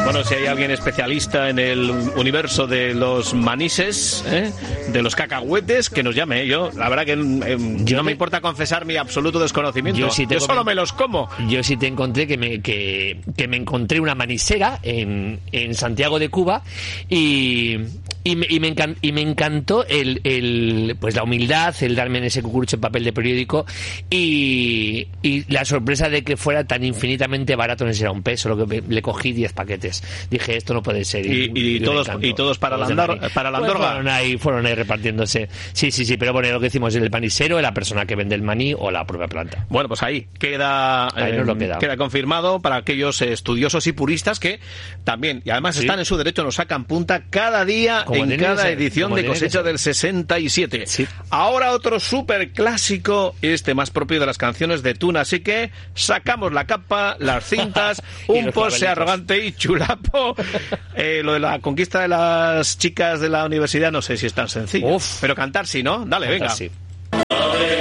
Bueno, si hay alguien especialista en el universo de los manises, de los cacahuetes, que nos llame. Yo, la verdad que no me importa confesar mi absoluto desconocimiento. Yo solo me los como. Yo sí te encontré que me encontré una manisera en Santiago de Cuba y me encantó pues la humildad, el darme en ese cucurucho en papel de periódico y la sorpresa de que fuera tan infinitamente barato. No era un peso, lo que le cogí 10 paquetes. Dije, esto no puede ser. Y todos para la Andorga. Fueron ahí repartiéndose. Sí, pero bueno, lo que decimos, el panisero, la persona que vende el maní o la propia planta. Bueno, pues ahí queda confirmado para aquellos estudiosos y puristas que también, y además están en su derecho, nos sacan punta cada día en cada edición de Cosecha del 67. Sí. Ahora otro súper clásico, más propio de las canciones de Tuna, así que sacamos la capa, las cintas, un pose arrogante y chulapo. Lo de la conquista de las chicas de la universidad no sé si es tan sencillo. Pero cantar sí, ¿no? Dale, venga. Sí.